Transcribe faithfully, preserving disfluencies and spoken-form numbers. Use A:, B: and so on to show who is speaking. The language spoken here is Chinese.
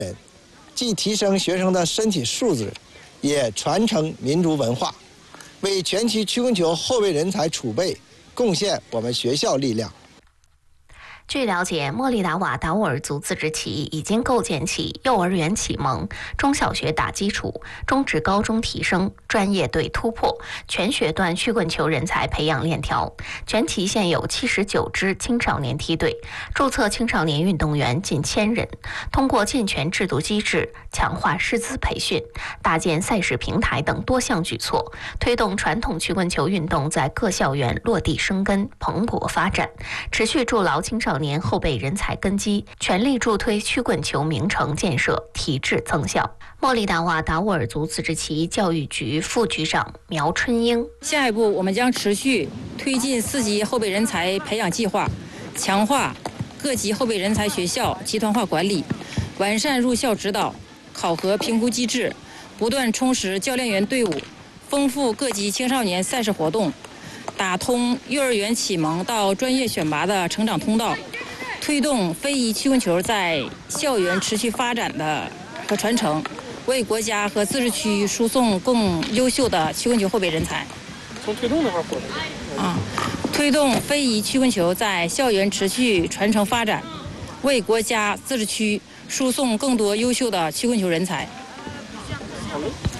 A: 人，既提升学生的身体素质，也传承民族文化，为全区曲棍球后备人才储备贡献我们学校力量。
B: 据了解，莫利达瓦达斡尔族自治旗已经构建起幼儿园启蒙、中小学打基础、中职高中提升、专业队突破、全学段曲棍球人才培养链条。全旗现有七十九支青少年梯队，注册青少年运动员近千人。通过健全制度机制、强化师资培训、搭建赛事平台等多项举措，推动传统曲棍球运动在各校园落地生根、蓬勃发展，持续筑牢青少年年后备人才根基，全力助推曲棍球名城建设、体制增效。莫利达瓦达斡尔族自治旗教育局副局长苗春英：
C: 下一步，我们将持续推进四级后备人才培养计划，强化各级后备人才学校集团化管理，完善入校指导、考核评估机制，不断充实教练员队伍，丰富各级青少年赛事活动，打通幼儿园启蒙到专业选拔的成长通道，推动非遗曲棍球在校园持续发展的和传承，为国家和自治区输送更优秀的曲棍球后备人才。
D: 从推动那块儿说的
C: 啊，推动非遗曲棍球在校园持续传承发展，为国家自治区输送更多优秀的曲棍球人才。
D: 好嘞。